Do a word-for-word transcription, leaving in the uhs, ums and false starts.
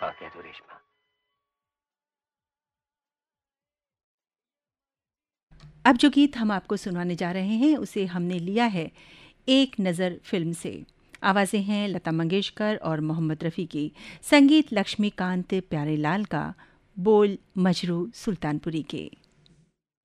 हाँ कह दो रेशमा। अब जो गीत हम आपको सुनाने जा रहे हैं उसे हमने लिया है एक नज़र फिल्म से। आवाज़ें हैं लता मंगेशकर और मोहम्मद रफ़ी की, संगीत लक्ष्मीकांत प्यारेलाल का, बोल मजरू सुल्तानपुरी के।